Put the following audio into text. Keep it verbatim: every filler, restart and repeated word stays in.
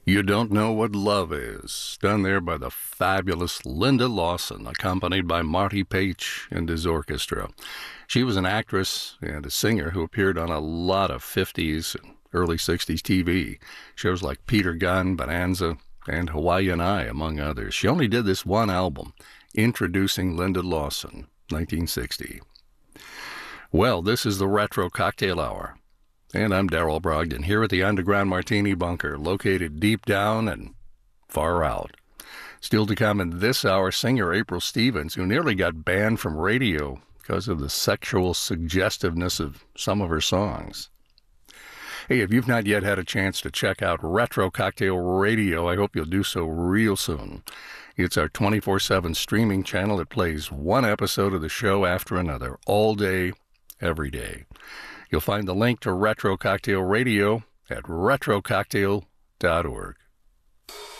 You Don't Know What Love Is, done there by the fabulous Linda Lawson, accompanied by Marty Paich and his orchestra. She was an actress and a singer who appeared on a lot of fifties and early sixties T V, shows like Peter Gunn, Bonanza, and Hawaii and I, among others. She only did this one album, Introducing Linda Lawson, nineteen sixty. Well, this is the Retro Cocktail Hour. And I'm Darrell Brogdon here at the Underground Martini Bunker, located deep down and far out. Still to come in this hour, singer April Stevens, who nearly got banned from radio because of the sexual suggestiveness of some of her songs. Hey, if you've not yet had a chance to check out Retro Cocktail Radio, I hope you'll do so real soon. It's our twenty-four seven streaming channel that plays one episode of the show after another, all day, every day. You'll find the link to Retro Cocktail Radio at retro cocktail dot org.